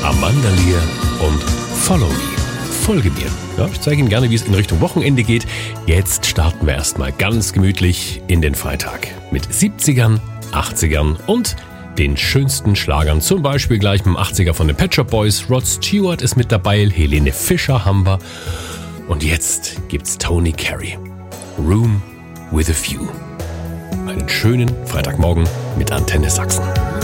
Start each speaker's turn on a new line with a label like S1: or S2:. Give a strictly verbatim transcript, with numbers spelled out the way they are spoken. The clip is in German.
S1: Amanda Lear und Follow Me. Folge mir. Ja, ich zeige Ihnen gerne, wie es in Richtung Wochenende geht. Jetzt starten wir erstmal ganz gemütlich in den Freitag mit siebzigern, achtzigern und den schönsten Schlagern. Zum Beispiel gleich mit dem achtziger von den Pet Shop Boys. Rod Stewart ist mit dabei, Helene Fischer haben wir. Und jetzt gibt's Tony Carey. Room with a View. Einen schönen Freitagmorgen mit Antenne Sachsen.